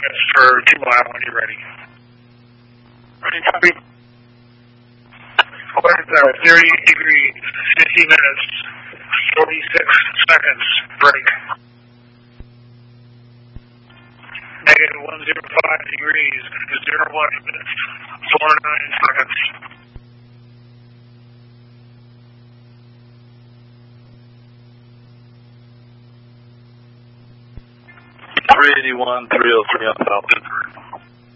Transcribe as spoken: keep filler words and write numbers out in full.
That's for two mile when you're ready. Ready, copy. thirty degrees, fifty minutes, forty-six seconds, break. Negative one zero five degrees, zero one minutes, four nine seconds. three eighty-one, three oh three on Falcon.